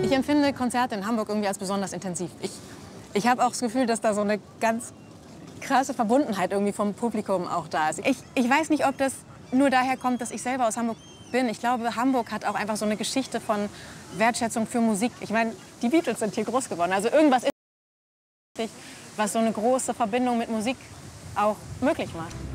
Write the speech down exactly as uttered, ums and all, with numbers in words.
Ich empfinde Konzerte in Hamburg irgendwie als besonders intensiv. Ich, ich habe auch das Gefühl, dass da so eine ganz krasse Verbundenheit irgendwie vom Publikum auch da ist. Ich, ich weiß nicht, ob das nur daher kommt, dass ich selber aus Hamburg bin. Ich glaube, Hamburg hat auch einfach so eine Geschichte von Wertschätzung für Musik. Ich meine, die Beatles sind hier groß geworden. Also irgendwas ist, was so eine große Verbindung mit Musik auch möglich macht.